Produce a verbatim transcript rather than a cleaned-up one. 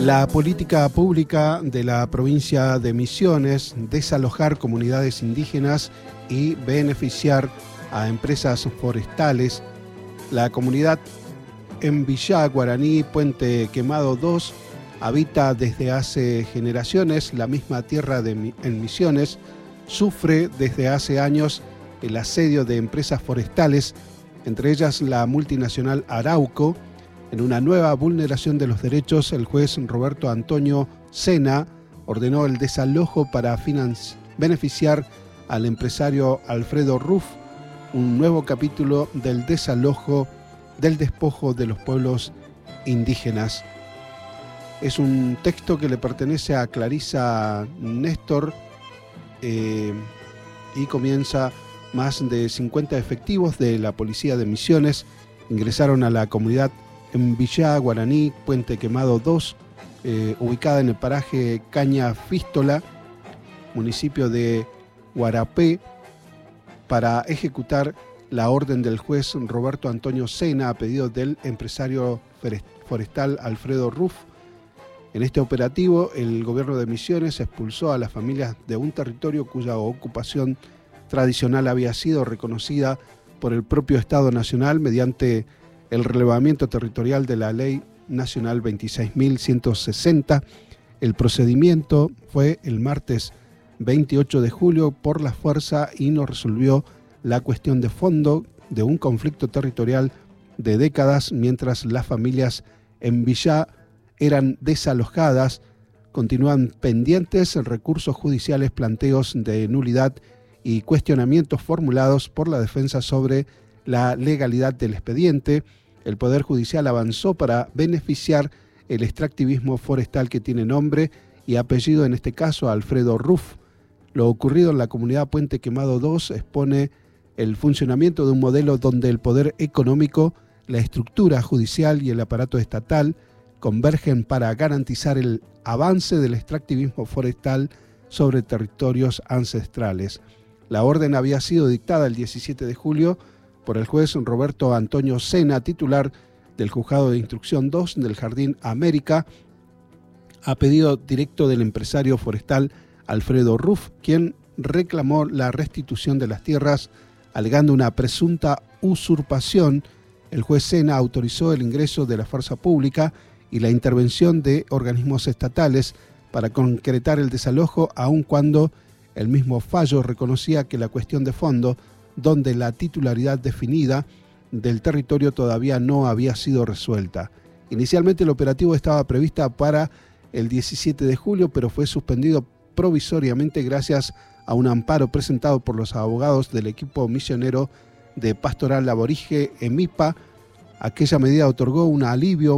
La política pública de la provincia de Misiones, desalojar comunidades indígenas y beneficiar a empresas forestales. La comunidad en Villá Guaraní, Puente Quemado dos, habita desde hace generaciones la misma tierra de, en Misiones, sufre desde hace años el asedio de empresas forestales, entre ellas la multinacional Arauco. En una nueva vulneración de los derechos, el juez Roberto Antonio Sena ordenó el desalojo para financi- beneficiar al empresario Alfredo Ruff, un nuevo capítulo del desalojo, del despojo de los pueblos indígenas. Es un texto que le pertenece a Clarisa Néstor eh, y comienza: más de cincuenta efectivos de la policía de Misiones ingresaron a la comunidad en Villá Guaraní, Puente Quemado dos, eh, ubicada en el paraje Caña Fístola, municipio de Guarapé, para ejecutar la orden del juez Roberto Antonio Sena a pedido del empresario forestal Alfredo Ruff. En este operativo, el gobierno de Misiones expulsó a las familias de un territorio cuya ocupación tradicional había sido reconocida por el propio Estado Nacional mediante el relevamiento territorial de la Ley Nacional veintiséis mil ciento sesenta. El procedimiento fue el martes veintiocho de julio por la fuerza y no resolvió la cuestión de fondo de un conflicto territorial de décadas, mientras las familias en Villá eran desalojadas. Continúan pendientes recursos judiciales, planteos de nulidad y cuestionamientos formulados por la defensa sobre la legalidad del expediente. El Poder Judicial avanzó para beneficiar el extractivismo forestal que tiene nombre y apellido, en este caso Alfredo Ruff. Lo ocurrido en la comunidad Puente Quemado dos expone el funcionamiento de un modelo donde el poder económico, la estructura judicial y el aparato estatal convergen para garantizar el avance del extractivismo forestal sobre territorios ancestrales. La orden había sido dictada el diecisiete de julio por el juez Roberto Antonio Sena, titular del Juzgado de Instrucción dos del Jardín América, a pedido directo del empresario forestal Alfredo Ruff, quien reclamó la restitución de las tierras alegando una presunta usurpación. El juez Sena autorizó el ingreso de la fuerza pública y la intervención de organismos estatales para concretar el desalojo, aun cuando el mismo fallo reconocía que la cuestión de fondo, donde la titularidad definida del territorio todavía no había sido resuelta. Inicialmente el operativo estaba prevista para el diecisiete de julio, pero fue suspendido provisoriamente gracias a un amparo presentado por los abogados del equipo misionero de Pastoral Aborigen EMIPA. Aquella medida otorgó un alivio